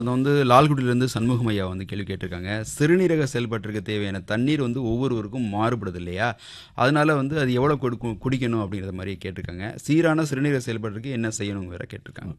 அது வந்து லால்குடியிலேருந்து சண்முகம் ஐயா வந்து கேள்வி கேட்டிருக்காங்க. சிறுநீரக செயல்பாட்டிற்கு தேவையான தண்ணீர் வந்து ஒவ்வொருவருக்கும் மாறுபடுது இல்லையா? அதனால வந்து அது எவ்வளோ குடிக்கணும் அப்படிங்கிற மாதிரி கேட்டிருக்காங்க. சீரான சிறுநீரக செயல்பாட்டிற்கு என்ன செய்யணும் வேற கேட்டிருக்காங்க.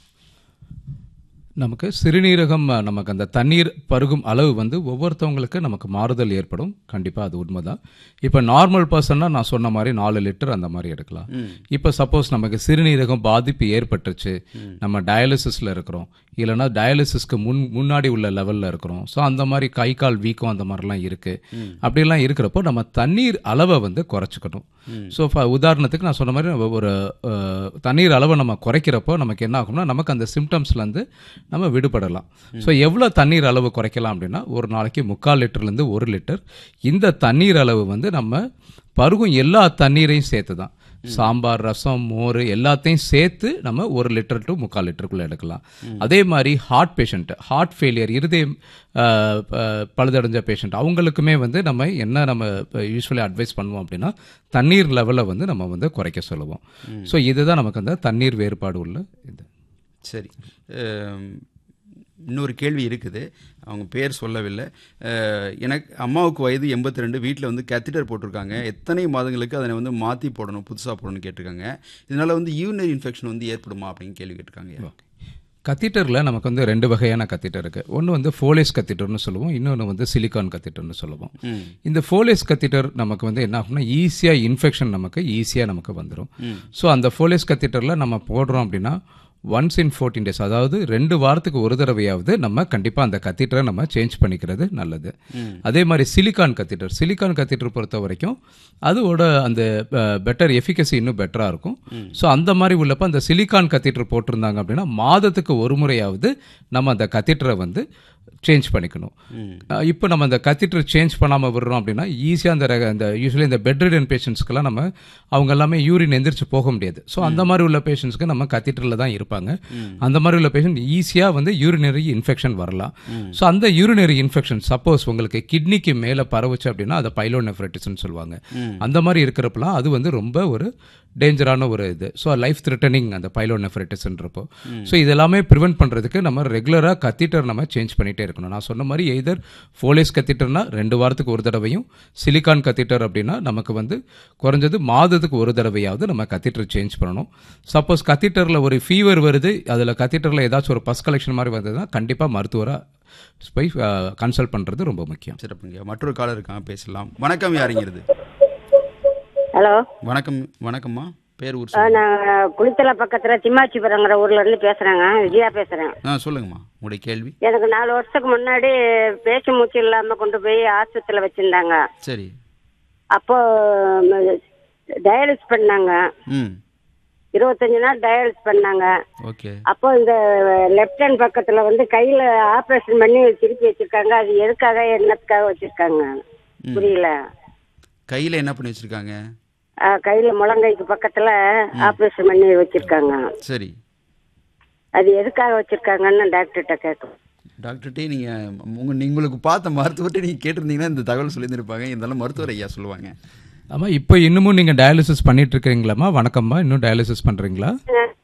நமக்கு சிறுநீரகம் நமக்கு அந்த தண்ணீர் பருகும் அளவு வந்து ஒவ்வொருத்தவங்களுக்கு நமக்கு மாறுதல் ஏற்படும். கண்டிப்பாக அது உண்மைதான். இப்போ நார்மல் பர்சன்னா நான் சொன்ன மாதிரி 4 லிட்டர் அந்த மாதிரி எடுக்கலாம். இப்போ சப்போஸ் நமக்கு சிறுநீரகம் பாதிப்பு ஏற்பட்டுருச்சு, நம்ம டயாலிசிஸில் இருக்கிறோம், இல்லைனா டயாலிசிஸ்க்கு முன்னாடி உள்ள லெவலில் இருக்கிறோம், ஸோ அந்த மாதிரி கை கால் வீக்கம் அந்த மாதிரிலாம் இருக்குது. அப்படிலாம் இருக்கிறப்போ நம்ம தண்ணீர் அளவை வந்து குறைச்சிக்கணும். ஸோ உதாரணத்துக்கு நான் சொன்ன மாதிரி ஒரு தண்ணீர் அளவை நம்ம குறைக்கிறப்போ நமக்கு என்ன ஆகும்னா நமக்கு அந்த சிம்டம்ஸ்லேருந்து நம்ம விடுபடலாம். ஸோ எவ்வளோ தண்ணீர் அளவு குறைக்கலாம் அப்படின்னா ஒரு நாளைக்கு 3/4 லிட்டர்லேருந்து 1 லிட்டர். இந்த தண்ணீர் அளவு வந்து நம்ம பருகும் எல்லா தண்ணீரையும் சேர்த்து தான், சாம்பார், ரசம், மோர் எல்லாத்தையும் சேர்த்து நம்ம 1 லிட்டர் டு 3/4 லிட்டருக்குள்ளே எடுக்கலாம். அதே மாதிரி ஹார்ட் பேஷண்ட், ஹார்ட் ஃபெயிலியர், இருதயம் பழுதடைஞ்ச பேஷண்ட், அவங்களுக்குமே வந்து நம்ம யூஸ்வலி அட்வைஸ் பண்ணுவோம் அப்படின்னா தண்ணீர் லெவலை வந்து நம்ம வந்து குறைக்க சொல்லுவோம். ஸோ இதுதான் நமக்கு அந்த தண்ணீர் வேறுபாடு உள்ள இது. சரி, இன்னொரு கேள்வி இருக்குது. அவங்க பேர் சொல்லவில்லை. எனக்கு அம்மாவுக்கு வயது 82, வீட்டில் வந்து கேத்தீட்டர் போட்டிருக்காங்க. எத்தனை மாதங்களுக்கு அதனை வந்து மாற்றி போடணும், புதுசாக போடணும்னு கேட்டிருக்காங்க. இதனால் வந்து யூரினரி இன்ஃபெக்ஷன் வந்து ஏற்படுமா அப்படின்னு கேள்வி கேட்டிருக்காங்க. கத்தீட்டரில் நமக்கு வந்து 2 வகையான கத்தீட்டர் இருக்குது. ஒன்று வந்து ஃபோலேஸ் கத்தீட்டர்னு சொல்லுவோம், இன்னொன்று வந்து சிலிக்கான் கத்தீட்டர்னு சொல்லுவோம். இந்த ஃபோலேஸ் கத்தீட்டர் நமக்கு வந்து என்ன ஆகும்னா ஈஸியாக இன்ஃபெக்ஷன் நமக்கு வந்துடும். ஸோ அந்த ஃபோலேஸ் கத்தீட்டரில் நம்ம போடுறோம் அப்படின்னா ஒன்ஸ் இன் 14 days, அதாவது 2 வாரத்துக்கு ஒரு தடவையாவது நம்ம கண்டிப்பாக அந்த கத்தீட்டரை நம்ம சேஞ்ச் பண்ணிக்கிறது நல்லது. அதே மாதிரி சிலிக்கான் கத்தீட்டர் பொறுத்த வரைக்கும் அதோட அந்த பெட்டர் எஃபிகசி இன்னும் பெட்டராக இருக்கும். ஸோ அந்த மாதிரி உள்ளப்போ அந்த சிலிக்கான் கத்தீட்டர் போட்டிருந்தாங்க அப்படின்னா மாதத்துக்கு ஒரு முறையாவது நம்ம அந்த கத்தீட்டரை வந்து சேஞ்ச் பண்ணிக்கணும். இப்போ நம்ம அந்த கத்தீட்டர் சேஞ்ச் பண்ணாமல் விடுறோம் அப்படின்னா ஈஸியாக அந்த யூஸ்வலி இந்த பெட் ரிடன் பேஷண்ட்ஸ்க்கெல்லாம் அவங்க எல்லாமே யூரின் எந்திரிச்சு போக முடியாது. ஸோ அந்த மாதிரி உள்ள பேஷண்ட்ஸ்க்கு நம்ம கத்தீட்டரில் தான் இருப்பாங்க. அந்த மாதிரி உள்ள பேஷண்ட் ஈஸியாக வந்து யூரினரி இன்ஃபெக்ஷன் வரலாம். ஸோ அந்த யூரினரி இன்ஃபெக்ஷன் சப்போஸ் உங்களுக்கு கிட்னிக்கு மேலே பரவுச்சு அப்படின்னா அதை பைலோநெஃப்ரைட்டிஸ்ன்னு சொல்லுவாங்க. அந்த மாதிரி இருக்கிறப்பலாம் அது வந்து ரொம்ப ஒரு டேஞ்சரான ஒரு இது. ஸோ லைஃப் த்ரெட்டனிங் அந்த பைலோநெஃப்ரைட்டிஸ்ன்றப்போ. ஸோ இதெல்லாமே ப்ரிவென்ட் பண்ணுறதுக்கு நம்ம ரெகுலராக கத்தீட்டர் நம்ம சேஞ்ச் பண்ணிகிட்டே இருக்கணும். நான் சொன்ன மாதிரி எய்தர் ஃபோலேஸ் கத்தீட்டர்னா 2 வாரத்துக்கு ஒரு தடவையும், சிலிக்கான் கத்தீட்டர் அப்படின்னா நமக்கு வந்து குறைஞ்சது மாதத்துக்கு ஒரு தடவையாவது நம்ம கத்தீட்டர் சேஞ்ச் பண்ணணும். சப்போஸ் கத்தீட்டரில் ஒரு ஃபீவர் வருது, அதில் கத்தீட்டரில் ஏதாச்சும் ஒரு பஸ் கலெக்ஷன் மாதிரி வந்ததுன்னா கண்டிப்பாக மருத்துவரை போய் கன்சல்ட் பண்ணுறது ரொம்ப முக்கியம். சிறப்புங்க. மற்றொரு காலர் இருக்காங்க, பேசலாம். வணக்கம், யாருங்கிறது? ஹலோ, வணக்கம்மா. பேர் ஊர்? நான் குளித்தலை பக்கத்தில் திம்மாச்சிபுரங்கிற ஊர்ல இருந்து பேசுறேங்க. விஜயா பேசுறேன். சொல்லுங்கம்மா, உங்களுடைய கேள்வி. எனக்கு 4 வருஷத்துக்கு முன்னாடி பேச்சு மூச்சு இல்லாம கொண்டு போய் ஆஸ்பத்திரியில் வச்சிருந்தாங்க. சரி. அப்போ டயாலிசிஸ் பண்ணாங்க. 25 நாள் டயாலிசிஸ் பண்ணாங்க. ஓகே. அப்போ இந்த லெஃப்ட் ஹேண்ட் பக்கத்துல வந்து கையில ஆபரேஷன் பண்ணி திருப்பி வச்சிருக்காங்க. அது எதுக்காக, என்னத்துக்காக வச்சிருக்காங்க புரியல. கையில என்ன பண்ணி வச்சிருக்காங்க? கையில முழங்கைக்கு பக்கத்துல ஆபரேஷன் பண்ணி வச்சிருக்காங்க. சரி. அது எதுக்காக வச்சிருக்காங்கன்னு டாக்டர்கிட்ட கேட்கும். டாக்டர்கிட்டே உங்களுக்கு பார்த்த மருத்துவர்கிட்ட நீங்க கேட்டிருந்தீங்கன்னா இந்த தகவல் சொல்லியிருந்திருப்பாங்க. இருந்தாலும் மருத்துவர் ஐயா சொல்லுவாங்க. ஆமாம், இப்போ இன்னமும் நீங்கள் டயாலிசிஸ் பண்ணிட்டு இருக்கிறீங்களாம்மா? வணக்கம்மா, இன்னும் டயாலிசிஸ் பண்ணுறீங்களா?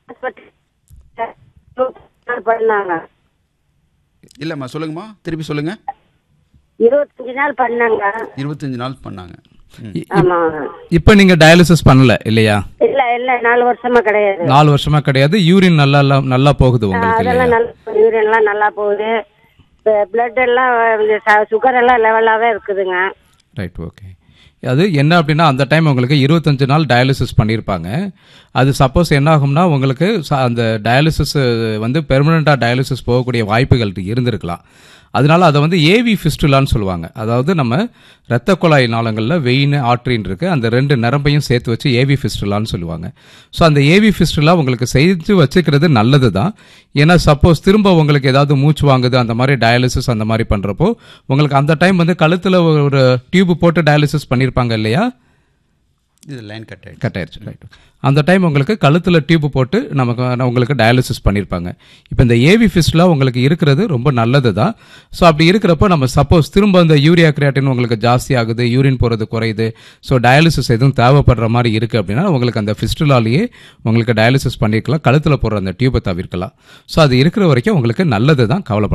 இல்லைம்மா, சொல்லுங்கம்மா, திருப்பி சொல்லுங்க. 25 நாள் பண்ணாங்க. 25 நாள் பண்ணாங்க. இப்போ நீங்க டயாலிசிஸ் பண்ணல இல்லையா? இல்ல 4 வருஷமா கிடையாது. 4 வருஷமா கிடையாது. யூரின் நல்லா போகுது உங்களுக்கு? அதெல்லாம் யூரின் எல்லாம் நல்லா போகுது. பிளட் எல்லாம் சுகர் எல்லாம் லெவலாவே இருக்குதுங்க. Right, okay. அது என்ன அப்படின்னா அந்த டைம் உங்களுக்கு 25 நாள் டயாலிசிஸ் பண்ணியிருப்பாங்க. அது சப்போஸ் என்ன ஆகும்னா உங்களுக்கு அந்த டயாலிசிஸ் வந்து பெர்மனண்டாக டயாலிசிஸ் போகக்கூடிய வாய்ப்புகள் இருந்திருக்கலாம். அதனால அதை வந்து ஏவி ஃபிஸ்டுலான்னு சொல்லுவாங்க. அதாவது நம்ம இரத்த குழாய் நாளங்களில் வெயின், ஆர்ட்ரின்னு இருக்குது, அந்த 2 நரம்பையும் சேர்த்து வச்சு ஏவி ஃபிஸ்டுலான்னு சொல்லுவாங்க. ஸோ அந்த ஏவி ஃபிஸ்டுலா உங்களுக்கு செஞ்சு வச்சுக்கிறது நல்லது தான். ஏன்னா சப்போஸ் திரும்ப உங்களுக்கு ஏதாவது மூச்சு வாங்குது, அந்த மாதிரி டயாலிசிஸ் அந்த மாதிரி பண்ணுறப்போ உங்களுக்கு அந்த டைம் வந்து கழுத்தில் ஒரு டியூப் போட்டு டயாலிசிஸ் பண்ணியிருப்பாங்க இல்லையா? இது லைன் கட் ஆயிடுச்சு. கட் ஆயிடுச்சு. ரைட். அந்த டைம் உங்களுக்கு கழுத்தில் டியூப் போட்டு உங்களுக்கு டயாலிசிஸ் பண்ணியிருப்பாங்க. இப்போ இந்த ஏவி ஃபிஸ்டுலா உங்களுக்கு இருக்கிறது ரொம்ப நல்லது தான். ஸோ அப்படி இருக்கிறப்ப நம்ம சப்போஸ் திரும்ப அந்த யூரியா கிரியாட்டின் உங்களுக்கு ஜாஸ்தி ஆகுது, யூரின் போகிறது குறையுது, ஸோ டயாலிசிஸ் எதுவும் தேவைப்படுற மாதிரி இருக்குது அப்படின்னா உங்களுக்கு அந்த ஃபிஸ்டுலாலேயே உங்களுக்கு டயாலிசிஸ் பண்ணியிருக்கலாம், கழுத்தில் போடுற அந்த டியூப்பை தவிர்க்கலாம். ஸோ அது இருக்கிற வரைக்கும் உங்களுக்கு நல்லது தான், கவலைப்பட